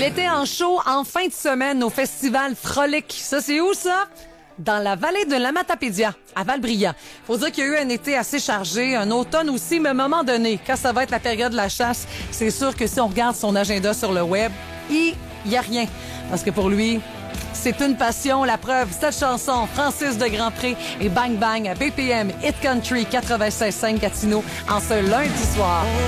était en show en fin de semaine au festival Frolic. Ça, c'est où, ça? Dans la vallée de l'Amatapédia, à Val-Brillant. Faut dire qu'il y a eu un été assez chargé, un automne aussi, mais à un moment donné, quand ça va être la période de la chasse, c'est sûr que si on regarde son agenda sur le web, il y a rien. Parce que pour lui, c'est une passion. La preuve, cette chanson, Francis de Grandpré et Bang Bang à BPM Hit Country 96.5 Gatineau en ce lundi soir.